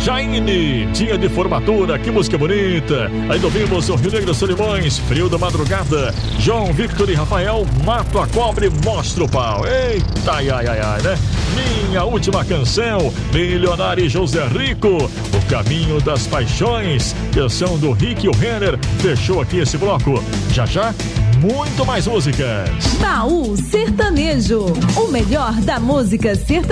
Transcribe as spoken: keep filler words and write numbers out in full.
Jaine, dia de formatura, que música bonita. Ainda ouvimos o Rio Negro Solimões, Frio da Madrugada. João Victor e Rafael, Mato a Cobre, Mostra o Pau. Eita, ai, ai, ai, ai, né? Minha Última Canção, Milionário e José Rico, O Caminho das Paixões, canção do Rick e o Renner. Fechou aqui esse bloco. Já já, muito mais músicas. Baú Sertanejo, o melhor da música sertaneja